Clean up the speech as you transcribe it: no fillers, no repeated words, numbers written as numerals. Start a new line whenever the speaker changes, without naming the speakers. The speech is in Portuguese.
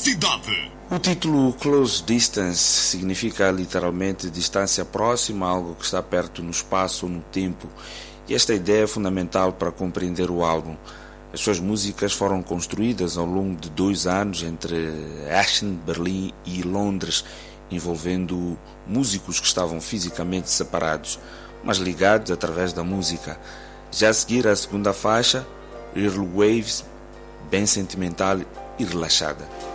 cidade.
O título Close Distance significa literalmente distância próxima, algo que está perto no espaço ou no tempo, e esta ideia é fundamental para compreender o álbum. As suas músicas foram construídas ao longo de 2 anos entre Aachen, Berlim e Londres, envolvendo músicos que estavam fisicamente separados, mas ligados através da música. Já a seguir, a segunda faixa, Early Waves, bem sentimental e relaxada.